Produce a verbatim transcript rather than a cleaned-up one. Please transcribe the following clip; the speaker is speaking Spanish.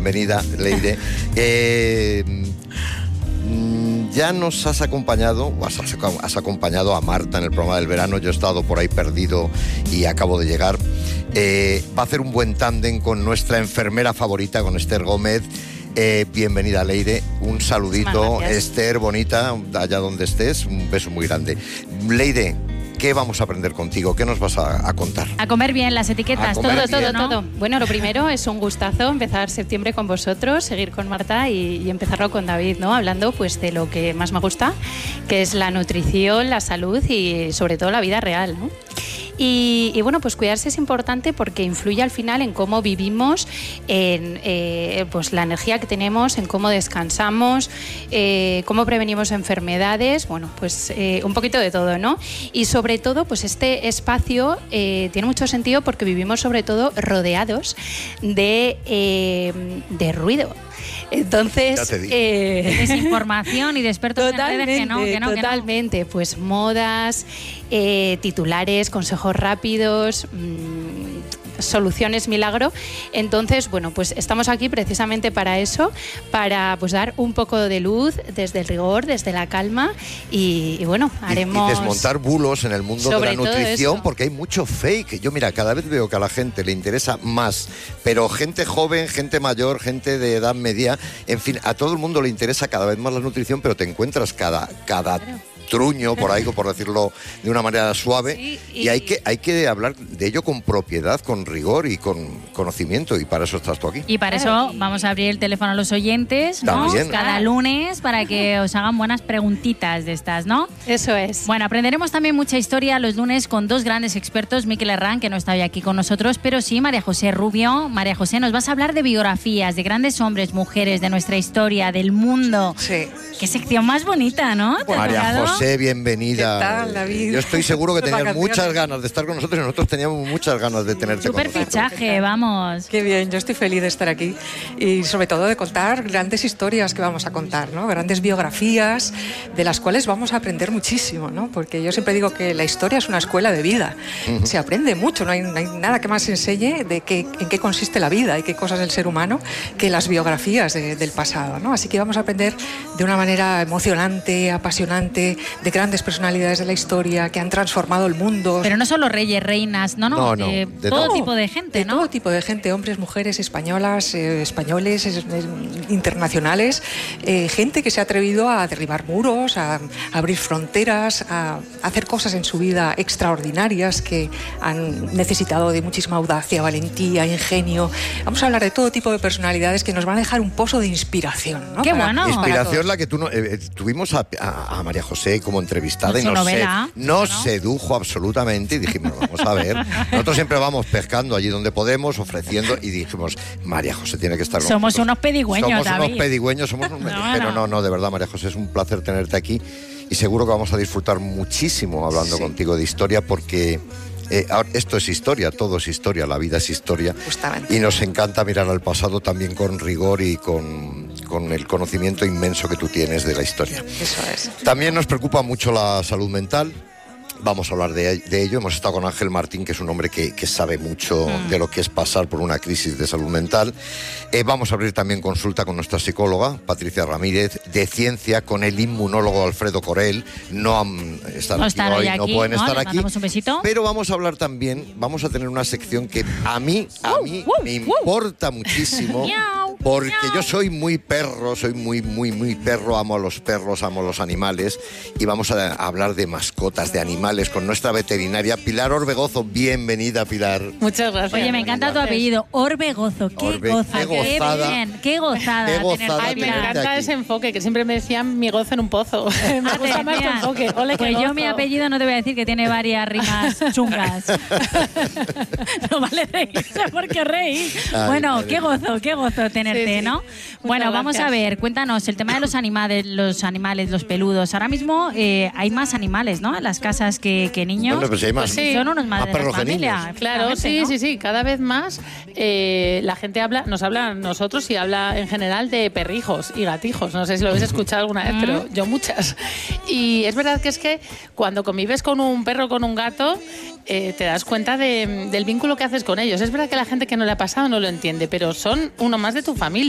bienvenida, Leire. Eh, ya nos has acompañado, has, has acompañado a Marta en el programa del verano. Yo he estado por ahí perdido y acabo de llegar. Eh, va a hacer un buen tándem con nuestra enfermera favorita, con Esther Gómez. Eh, bienvenida, Leire. Un saludito, Esther, bonita, allá donde estés. Un beso muy grande. Leire, ¿qué vamos a aprender contigo? ¿Qué nos vas a, a contar? A comer bien las etiquetas, todo, bien. todo, ¿no? todo. Bueno, lo primero es un gustazo empezar septiembre con vosotros, seguir con Marta y, y empezarlo con David, ¿no? Hablando pues de lo que más me gusta, que es la nutrición, la salud y sobre todo la vida real, ¿no? Y, y bueno, pues cuidarse es importante porque influye al final en cómo vivimos, en eh, pues la energía que tenemos, en cómo descansamos, eh, cómo prevenimos enfermedades, bueno, pues eh, un poquito de todo, ¿no? Y sobre todo, pues este espacio eh, tiene mucho sentido porque vivimos sobre todo rodeados de, eh, de ruido. Entonces, eh, de desinformación y de expertos en redes que no, que no, totalmente, que no. Pues modas, eh, titulares, consejos rápidos, mmm, soluciones milagro. Entonces, bueno, pues estamos aquí precisamente para eso, para pues dar un poco de luz desde el rigor, desde la calma y, y bueno, haremos... Y, y desmontar bulos en el mundo de la nutrición, eso. Porque hay mucho fake. Yo, mira, cada vez veo que a la gente le interesa más, pero gente joven, gente mayor, gente de edad media, en fin, a todo el mundo le interesa cada vez más la nutrición, pero te encuentras cada... cada claro. truño, por ahí, por decirlo de una manera suave, sí, y, y hay que hay que hablar de ello con propiedad, con rigor y con conocimiento, y para eso estás tú aquí. Y para eso vamos a abrir el teléfono a los oyentes, ¿no? También. Cada lunes, para que os hagan buenas preguntitas de estas, ¿no? Eso es. Bueno, aprenderemos también mucha historia los lunes con dos grandes expertos, Miquel Herrán, que no está hoy aquí con nosotros, pero sí María José Rubio. María José, nos vas a hablar de biografías, de grandes hombres, mujeres, de nuestra historia, del mundo. Sí. Qué sección más bonita, ¿no? María José, bienvenida. ¿Qué tal, David? Yo estoy seguro que tenías muchas ganas de estar con nosotros y nosotros teníamos muchas ganas de tenerte Super con nosotros. fichaje, vamos. Qué bien, yo estoy feliz de estar aquí y sobre todo de contar grandes historias que vamos a contar, ¿no? Grandes biografías de las cuales vamos a aprender muchísimo, ¿no? Porque yo siempre digo que la historia es una escuela de vida. Uh-huh. Se aprende mucho, no hay, no hay nada que más enseñe de qué, en qué consiste la vida y qué cosas es el ser humano que las biografías de, del pasado, ¿no? Así que vamos a aprender de una manera emocionante, apasionante, de grandes personalidades de la historia que han transformado el mundo. Pero no solo reyes, reinas, no, no, no, no de, de todo todo tipo de gente, de ¿no? todo tipo de gente, hombres, mujeres, españolas, eh, españoles, eh, internacionales, eh, gente que se ha atrevido a derribar muros, a, a abrir fronteras, a, a hacer cosas en su vida extraordinarias que han necesitado de muchísima audacia, valentía, ingenio. Vamos a hablar de todo tipo de personalidades que nos van a dejar un pozo de inspiración, ¿no? ¡Qué Para, bueno! Inspiración la que tú no, eh, tuvimos a, a, a María José como entrevistada y nos, se, nos ¿no? sedujo absolutamente y dijimos, vamos a ver, nosotros siempre vamos pescando allí donde podemos, ofreciendo, y dijimos, María José tiene que estar con Somos nosotros. unos pedigüeños, Somos David. unos pedigüeños, somos unos no, pero no. no, no, de verdad, María José, es un placer tenerte aquí y seguro que vamos a disfrutar muchísimo hablando sí. contigo de historia, porque Eh, esto es historia, todo es historia, la vida es historia. Justamente. Y nos encanta mirar al pasado también con rigor y con, con el conocimiento inmenso que tú tienes de la historia. Eso es. También nos preocupa mucho la salud mental. Vamos a hablar de, de ello. Hemos estado con Ángel Martín, que es un hombre que, que sabe mucho mm. de lo que es pasar por una crisis de salud mental. Eh, vamos a abrir también consulta con nuestra psicóloga, Patricia Ramírez, de ciencia, con el inmunólogo Alfredo Corel. No han, están no aquí están hoy, aquí, no pueden ¿no? estar Les aquí. mandamos un besito. Pero vamos a hablar también, vamos a tener una sección que a mí, a uh, mí uh, me uh. importa muchísimo. Porque yo soy muy perro, soy muy, muy, muy perro, amo a los perros, amo a los animales, y vamos a, a hablar de mascotas, de animales, con nuestra veterinaria Pilar Orbegozo. Bienvenida, Pilar. Muchas gracias. Oye, me encanta tu apellido, Orbegozo. Qué Orbe, goza, qué gozada. Qué bien, qué gozada. Qué gozada Ay, me tenerte encanta aquí. ese enfoque, que siempre me decían mi gozo en un pozo. Me gusta más tu enfoque. Ole, pues qué yo gozo. mi apellido no te voy a decir que tiene varias rimas chungas. No vale reírse porque reír. Ay, bueno, madre qué mía. gozo, qué gozo tenerte, Sí, sí. ¿no? Muchas Bueno, vamos gracias. a ver, cuéntanos, el tema de los animales, los animales, los peludos. Ahora mismo eh, hay más animales, ¿no? En las casas que, que niños. Bueno, pues hay más. Pues sí. Son unos madres Más perros de que familia. niños. Claro, sí, ¿no? sí, sí, cada vez más eh, la gente habla, nos habla a nosotros y habla en general de perrijos y gatijos. No sé si lo habéis escuchado alguna vez, pero yo muchas. Y es verdad que es que cuando convives con un perro, con un gato, eh, te das cuenta de, del vínculo que haces con ellos. Es verdad que la gente que no le ha pasado no lo entiende, pero son uno más de tu familia.